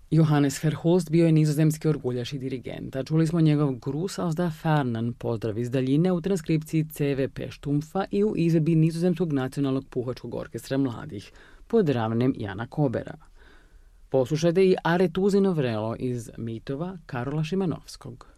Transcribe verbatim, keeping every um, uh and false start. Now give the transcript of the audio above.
Johannes Verhulst bio je nizozemski orguljaš i dirigent, a čuli smo njegov Gruß aus der Fernen, pozdrav iz daljine, u transkripciji C V P Štumfa i u izvedbi Nizozemskog nacionalnog puhačkog orkestra mladih pod ravnem Jana Kobera. Poslušajte i Aretuzino vrelo iz Mitova Karola Šimanovskog.